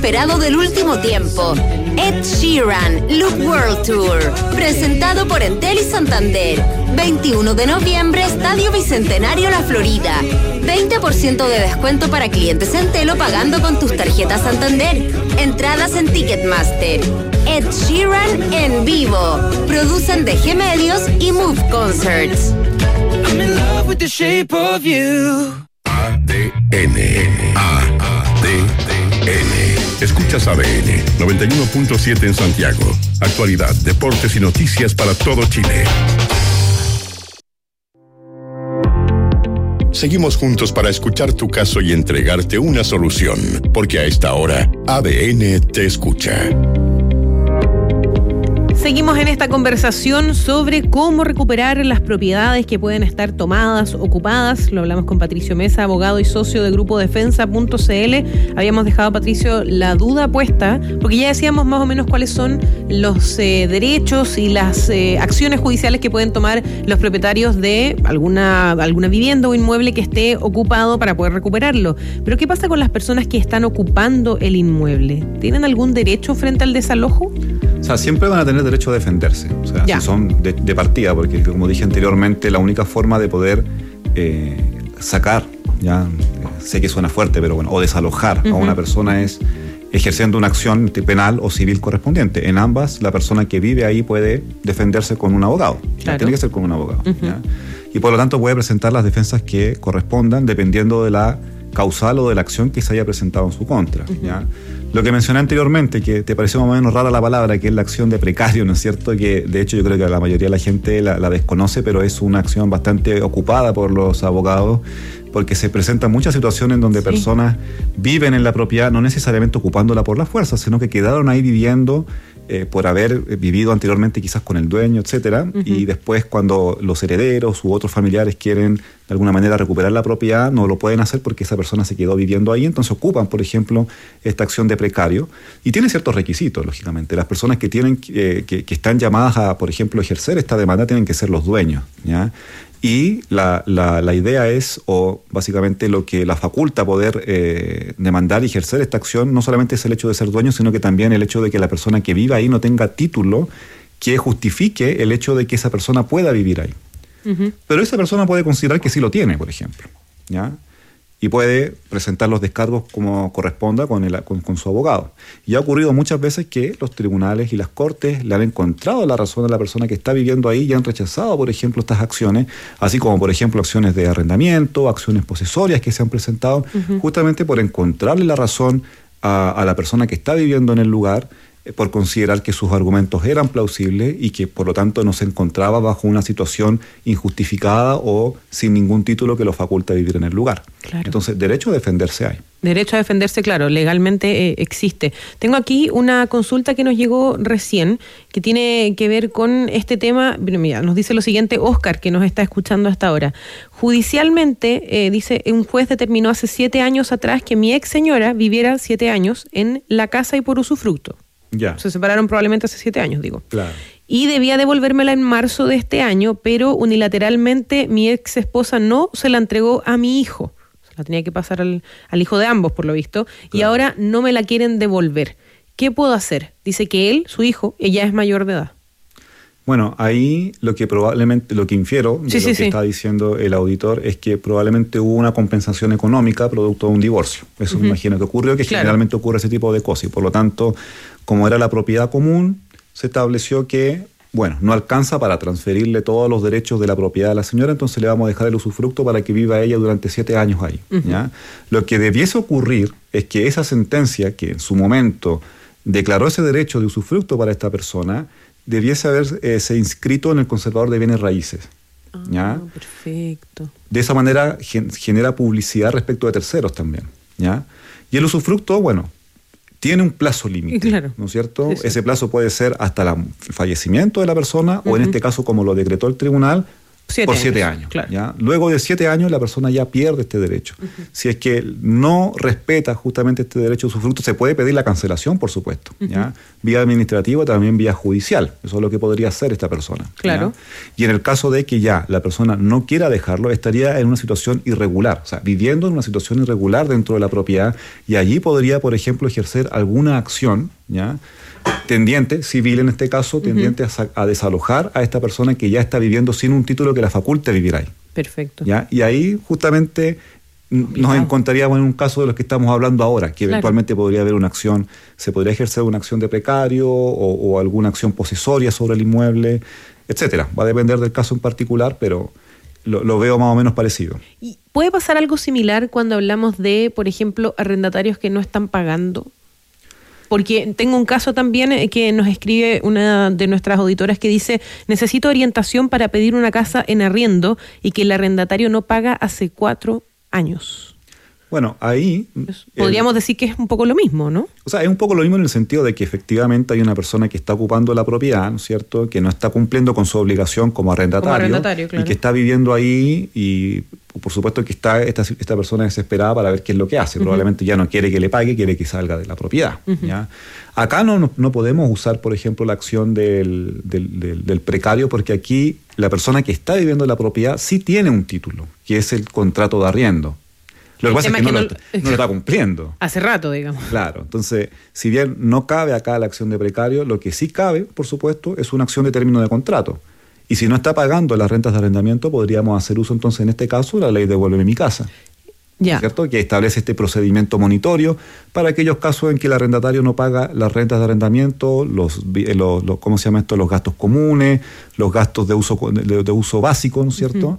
esperado del último tiempo. Ed Sheeran, Look World Tour, presentado por Entel y Santander. 21 de noviembre, Estadio Bicentenario La Florida. 20% de descuento para clientes Entel o pagando con tus tarjetas Santander. Entradas en Ticketmaster. Ed Sheeran en vivo. Producen DG Medios y Move Concerts. I'm in love with the shape of you. ADN. Escuchas ADN 91.7 en Santiago. Actualidad, deportes y noticias para todo Chile. Seguimos juntos para escuchar tu caso y entregarte una solución, porque a esta hora ADN te escucha. Seguimos en esta conversación sobre cómo recuperar las propiedades que pueden estar tomadas, ocupadas. Lo hablamos con Patricio Mesa, abogado y socio de Grupo Defensa.cl. Habíamos dejado, Patricio, la duda puesta, porque ya decíamos más o menos cuáles son los derechos y las acciones judiciales que pueden tomar los propietarios de alguna vivienda o inmueble que esté ocupado para poder recuperarlo. Pero ¿qué pasa con las personas que están ocupando el inmueble? ¿Tienen algún derecho frente al desalojo? O sea, siempre van a tener derecho a defenderse, o sea, si son de partida, porque como dije anteriormente, la única forma de poder sacar, ya sé que suena fuerte, pero bueno, o desalojar a una persona es ejerciendo una acción penal o civil correspondiente. En ambas, la persona que vive ahí puede defenderse con un abogado. Claro. Tiene que ser con un abogado. ¿Ya? Y por lo tanto puede presentar las defensas que correspondan dependiendo de la causal o de la acción que se haya presentado en su contra. ¿Ya? Lo que mencioné anteriormente, que te pareció más o menos rara la palabra, que es la acción de precario, ¿no es cierto? Que de hecho yo creo que la mayoría de la gente la desconoce, pero es una acción bastante ocupada por los abogados, porque se presentan muchas situaciones en donde personas viven en la propiedad, no necesariamente ocupándola por la fuerza, sino que quedaron ahí viviendo por haber vivido anteriormente quizás con el dueño, etcétera, y después cuando los herederos u otros familiares quieren de alguna manera recuperar la propiedad, no lo pueden hacer porque esa persona se quedó viviendo ahí, entonces ocupan, por ejemplo, esta acción de precario, y tiene ciertos requisitos, lógicamente. Las personas que tienen que están llamadas a, por ejemplo, ejercer esta demanda tienen que ser los dueños, ¿ya? Y la idea es, o básicamente lo que la faculta poder demandar y ejercer esta acción, no solamente es el hecho de ser dueño, sino que también el hecho de que la persona que viva ahí no tenga título que justifique el hecho de que esa persona pueda vivir ahí. Pero esa persona puede considerar que sí lo tiene, por ejemplo, ¿ya? Y puede presentar los descargos como corresponda con su abogado. Y ha ocurrido muchas veces que los tribunales y las cortes le han encontrado la razón a la persona que está viviendo ahí y han rechazado, por ejemplo, estas acciones, así como, por ejemplo, acciones de arrendamiento, acciones posesorias que se han presentado, justamente por encontrarle la razón a la persona que está viviendo en el lugar, por considerar que sus argumentos eran plausibles y que por lo tanto no se encontraba bajo una situación injustificada o sin ningún título que lo faculte a vivir en el lugar. Claro. Entonces, derecho a defenderse hay. Derecho a defenderse, claro, legalmente existe. Tengo aquí una consulta que nos llegó recién, que tiene que ver con este tema. Mira, nos dice lo siguiente Oscar, que nos está escuchando hasta ahora. Judicialmente, dice, un juez determinó hace 7 años atrás que mi ex señora viviera 7 años en la casa y por usufructo. Ya. Se separaron probablemente hace 7 años, digo. Claro. Y debía devolvérmela en marzo de este año, pero unilateralmente mi ex esposa no se la entregó a mi hijo. Se la tenía que pasar al hijo de ambos, por lo visto. Claro. Y ahora no me la quieren devolver. ¿Qué puedo hacer? Dice que él, su hijo, ella es mayor de edad. Bueno, ahí lo que infiero de lo que está diciendo el auditor es que probablemente hubo una compensación económica producto de un divorcio. Eso me imagino que ocurrió, que generalmente ocurre ese tipo de cosas. Y por lo tanto, como era la propiedad común, se estableció que, bueno, no alcanza para transferirle todos los derechos de la propiedad a la señora, entonces le vamos a dejar el usufructo para que viva ella durante 7 años ahí. ¿Ya? Lo que debiese ocurrir es que esa sentencia, que en su momento declaró ese derecho de usufructo para esta persona, debiese haberse inscrito en el conservador de bienes raíces. ¿Ya? Perfecto. De esa manera genera publicidad respecto de terceros también. ¿Ya? Y el usufructo, bueno, tiene un plazo límite, claro, ¿no es cierto? Ese plazo puede ser hasta el fallecimiento de la persona, o en este caso, como lo decretó el tribunal, por 7 años. Claro. ¿Ya? Luego de 7 años la persona ya pierde este derecho. Si es que no respeta justamente este derecho de usufructo, se puede pedir la cancelación, por supuesto. ¿Ya? Vía administrativa, también vía judicial. Eso es lo que podría hacer esta persona. Claro. ¿Ya? Y en el caso de que ya la persona no quiera dejarlo, estaría en una situación irregular. O sea, viviendo en una situación irregular dentro de la propiedad, y allí podría, por ejemplo, ejercer alguna acción, ¿ya?, tendiente, civil en este caso, tendiente a desalojar a esta persona que ya está viviendo sin un título que la faculte vivir ahí. Perfecto. ¿Ya? Y ahí justamente nos encontraríamos en un caso de los que estamos hablando ahora, que eventualmente podría haber una acción, se podría ejercer una acción de precario o alguna acción posesoria sobre el inmueble, etcétera. Va a depender del caso en particular, pero lo veo más o menos parecido. ¿Y puede pasar algo similar cuando hablamos de, por ejemplo, arrendatarios que no están pagando? Porque tengo un caso también que nos escribe una de nuestras auditoras que dice: necesito orientación para pedir una casa en arriendo y que el arrendatario no paga hace 4 años. Bueno, ahí... Podríamos decir que es un poco lo mismo, ¿no? O sea, es un poco lo mismo en el sentido de que efectivamente hay una persona que está ocupando la propiedad, ¿no es cierto?, que no está cumpliendo con su obligación como arrendatario, claro, y que está viviendo ahí, y por supuesto que está esta persona desesperada para ver qué es lo que hace. Probablemente ya no quiere que le pague, quiere que salga de la propiedad. ¿Ya? Acá no podemos usar, por ejemplo, la acción del precario, porque aquí la persona que está viviendo en la propiedad sí tiene un título, que es el contrato de arriendo. Lo que pasa es que no lo está cumpliendo. Hace rato, digamos. Claro. Entonces, si bien no cabe acá la acción de precario, lo que sí cabe, por supuesto, es una acción de término de contrato. Y si no está pagando las rentas de arrendamiento, podríamos hacer uso entonces, en este caso, la ley Devuélveme mi casa. Ya. ¿Cierto? Que establece este procedimiento monitorio para aquellos casos en que el arrendatario no paga las rentas de arrendamiento, ¿cómo se llama esto? Los gastos comunes, los gastos de uso básico, ¿no es cierto?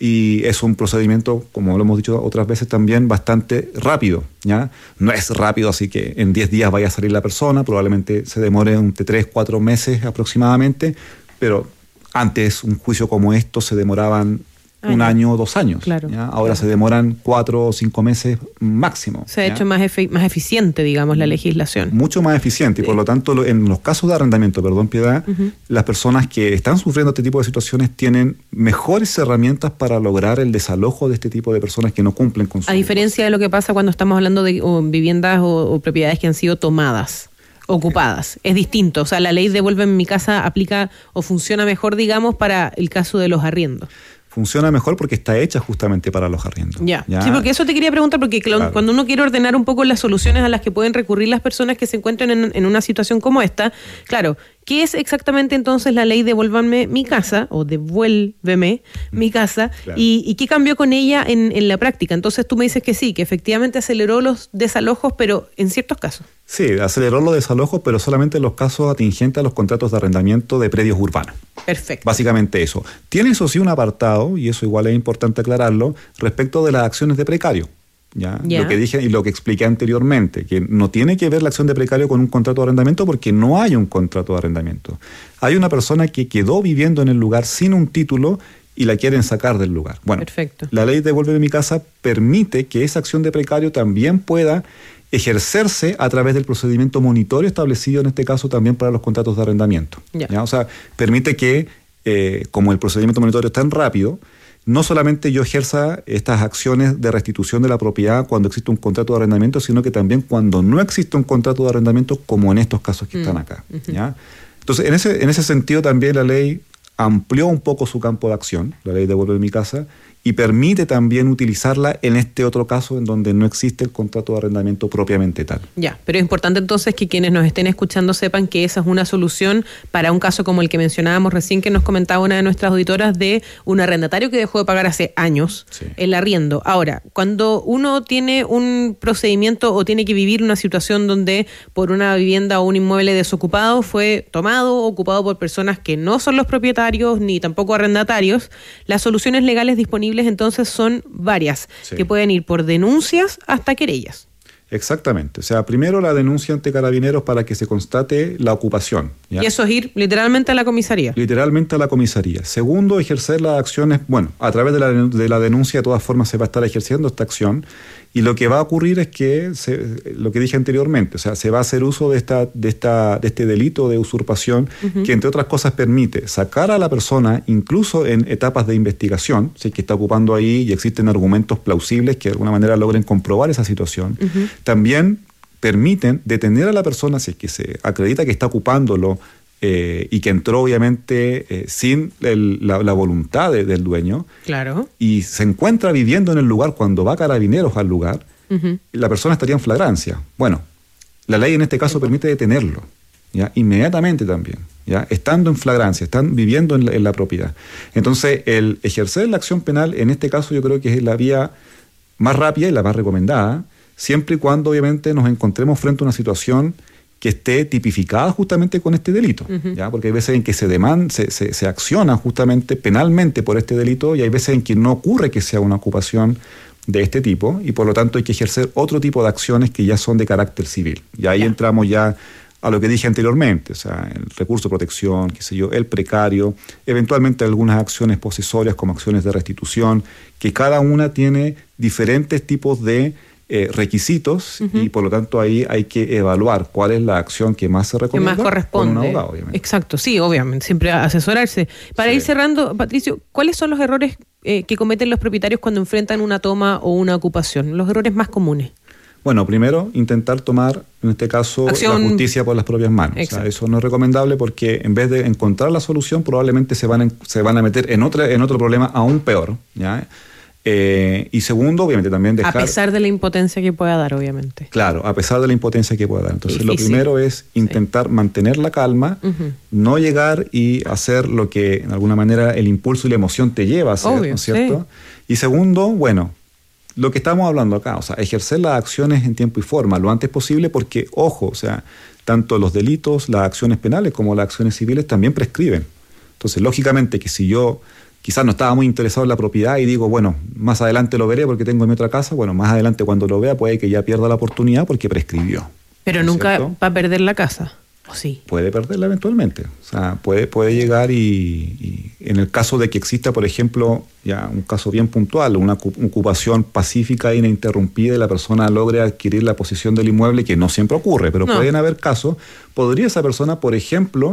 Y es un procedimiento, como lo hemos dicho otras veces también, bastante rápido, ¿ya? No es rápido, así que en 10 días vaya a salir la persona, probablemente se demore entre 3-4 meses aproximadamente, pero antes un juicio como esto se demoraban 1 año o 2 años. Claro, ¿ya? Ahora se demoran 4 o 5 meses máximo. Se ha hecho más eficiente, digamos, la legislación. Mucho más eficiente, y por lo tanto, en los casos de arrendamiento, Piedad, las personas que están sufriendo este tipo de situaciones tienen mejores herramientas para lograr el desalojo de este tipo de personas que no cumplen con su... A diferencia de lo que pasa cuando estamos hablando de viviendas o propiedades que han sido tomadas, ocupadas. Es distinto. O sea, la ley Devuélveme mi casa aplica o funciona mejor, digamos, para el caso de los arriendos. Funciona mejor porque está hecha justamente para los arriendos. ¿Ya? Sí, porque eso te quería preguntar, porque claro, cuando uno quiere ordenar un poco las soluciones a las que pueden recurrir las personas que se encuentran en una situación como esta, claro, ¿qué es exactamente entonces la ley Devuélveme mi casa o Devuélveme mi casa? Claro. ¿Y qué cambió con ella en la práctica? Entonces tú me dices que sí, que efectivamente aceleró los desalojos, pero en ciertos casos. Sí, aceleró los desalojos, pero solamente en los casos atingentes a los contratos de arrendamiento de predios urbanos. Perfecto. Básicamente eso. Tiene eso sí un apartado, y eso igual es importante aclararlo, respecto de las acciones de precario. ¿Ya? Lo que dije y lo que expliqué anteriormente, que no tiene que ver la acción de precario con un contrato de arrendamiento, porque no hay un contrato de arrendamiento. Hay una persona que quedó viviendo en el lugar sin un título y la quieren sacar del lugar. Bueno, perfecto. La ley Devuélveme mi casa permite que esa acción de precario también pueda ejercerse a través del procedimiento monitorio establecido en este caso también para los contratos de arrendamiento. ¿Ya? O sea, permite que, como el procedimiento monitorio es tan rápido, no solamente yo ejerza estas acciones de restitución de la propiedad cuando existe un contrato de arrendamiento, sino que también cuando no existe un contrato de arrendamiento, como en estos casos que están acá. ¿Ya? Entonces, en ese sentido también la ley amplió un poco su campo de acción, la ley Devuélveme mi casa, y permite también utilizarla en este otro caso en donde no existe el contrato de arrendamiento propiamente tal. Ya, pero es importante entonces que quienes nos estén escuchando sepan que esa es una solución para un caso como el que mencionábamos recién, que nos comentaba una de nuestras auditoras, de un arrendatario que dejó de pagar hace años el arriendo. Ahora, cuando uno tiene un procedimiento o tiene que vivir una situación donde por una vivienda o un inmueble desocupado fue tomado o ocupado por personas que no son los propietarios ni tampoco arrendatarios, las soluciones legales disponibles entonces son varias, que pueden ir por denuncias hasta querellas. Exactamente. O sea, primero la denuncia ante Carabineros para que se constate la ocupación. ¿Ya? Y eso es ir literalmente a la comisaría. Literalmente a la comisaría. Segundo, ejercer las acciones, bueno, a través de la denuncia de todas formas se va a estar ejerciendo esta acción, Y lo que va a ocurrir es que, lo que dije anteriormente, o sea, se va a hacer uso de este delito de usurpación, que entre otras cosas permite sacar a la persona, incluso en etapas de investigación, si es que está ocupando ahí y existen argumentos plausibles que de alguna manera logren comprobar esa situación. También permiten detener a la persona si es que se acredita que está ocupándolo y que entró obviamente sin la voluntad del dueño. Claro. Y se encuentra viviendo en el lugar cuando va Carabineros al lugar, la persona estaría en flagrancia. Bueno, la ley en este caso permite detenerlo, ¿ya? Inmediatamente también, ¿ya? Estando en flagrancia, están viviendo en la propiedad. Entonces, el ejercer la acción penal, en este caso yo creo que es la vía más rápida y la más recomendada, siempre y cuando obviamente nos encontremos frente a una situación que esté tipificada justamente con este delito, ¿ya? Porque hay veces en que se acciona justamente penalmente por este delito y hay veces en que no ocurre que sea una ocupación de este tipo y por lo tanto hay que ejercer otro tipo de acciones que ya son de carácter civil. Y ahí entramos ya a lo que dije anteriormente, o sea, el recurso de protección, qué sé yo, el precario, eventualmente algunas acciones posesorias como acciones de restitución, que cada una tiene diferentes tipos de requisitos y por lo tanto ahí hay que evaluar cuál es la acción que más se recomienda, que más corresponde con un abogado, obviamente. Exacto, sí, obviamente, siempre asesorarse. Para ir cerrando, Patricio, ¿cuáles son los errores que cometen los propietarios cuando enfrentan una toma o una ocupación? Los errores más comunes. Bueno, primero, intentar tomar, en este caso, acción, la justicia por las propias manos. O sea, eso no es recomendable porque en vez de encontrar la solución, probablemente se van a meter en otro problema aún peor, ¿ya? Y segundo, obviamente también dejar... A pesar de la impotencia que pueda dar, obviamente. Claro, a pesar de la impotencia que pueda dar. Entonces, lo primero es intentar mantener la calma, no llegar y hacer lo que, en alguna manera, el impulso y la emoción te lleva a hacer, ¿no es cierto? Y segundo, bueno, lo que estamos hablando acá, o sea, ejercer las acciones en tiempo y forma lo antes posible porque, ojo, o sea, tanto los delitos, las acciones penales como las acciones civiles también prescriben. Entonces, lógicamente que si yo quizás no estaba muy interesado en la propiedad y digo, bueno, más adelante lo veré porque tengo mi otra casa, bueno, más adelante cuando lo vea puede que ya pierda la oportunidad porque prescribió. Pero nunca va a perder la casa, ¿o sí? Puede perderla eventualmente, o sea, puede llegar y en el caso de que exista, por ejemplo, ya un caso bien puntual, una ocupación pacífica e ininterrumpida y la persona logre adquirir la posesión del inmueble, que no siempre ocurre, pero pueden haber casos, podría esa persona, por ejemplo,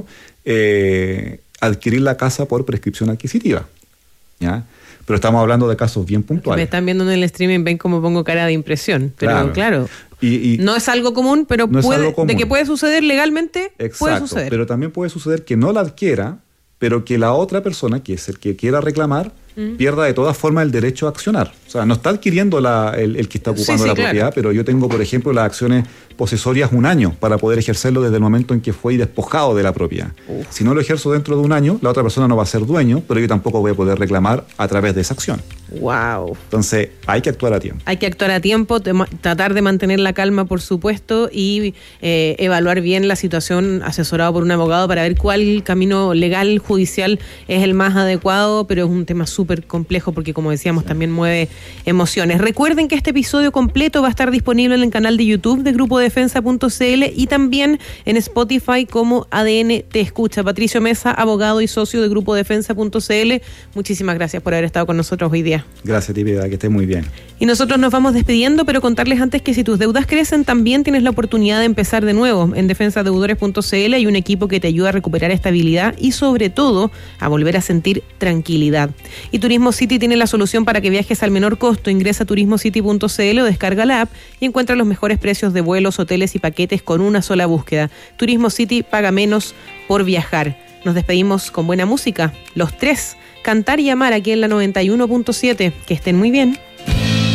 adquirir la casa por prescripción adquisitiva. ¿Ya? Pero estamos hablando de casos bien puntuales. Me están viendo en el streaming, ven cómo pongo cara de impresión. Pero claro y no es algo común, pero no puede, de que puede suceder legalmente. Exacto, puede suceder. Pero también puede suceder que no la adquiera, pero que la otra persona, que es el que quiera reclamar, pierda de todas formas el derecho a accionar. O sea, no está adquiriendo el que está ocupando la propiedad, pero yo tengo, por ejemplo, las acciones posesorias 1 año para poder ejercerlo desde el momento en que fue despojado de la propiedad. Si no lo ejerzo dentro de 1 año, la otra persona no va a ser dueño, pero yo tampoco voy a poder reclamar a través de esa acción. ¡Wow! Entonces, hay que actuar a tiempo. Hay que actuar a tiempo, tratar de mantener la calma, por supuesto, y evaluar bien la situación asesorado por un abogado para ver cuál camino legal, judicial es el más adecuado, pero es un tema súper complejo porque, como decíamos, también mueve emociones. Recuerden que este episodio completo va a estar disponible en el canal de YouTube de grupodefensa.cl y también en Spotify como ADN Te Escucha. Patricio Mesa, abogado y socio de grupodefensa.cl, muchísimas gracias por haber estado con nosotros hoy día. Gracias, Tibia, que estés muy bien. Y nosotros nos vamos despidiendo, pero contarles antes que si tus deudas crecen, también tienes la oportunidad de empezar de nuevo. En defensadeudores.cl hay un equipo que te ayuda a recuperar estabilidad y sobre todo a volver a sentir tranquilidad. Y Turismo City tiene la solución para que viajes al menor costo. Ingresa a turismocity.cl o descarga la app y encuentra los mejores precios de vuelos, hoteles y paquetes con una sola búsqueda. Turismo City, paga menos por viajar. Nos despedimos con buena música. Los Tres, Cantar y Amar, aquí en la 91.7. Que estén muy bien.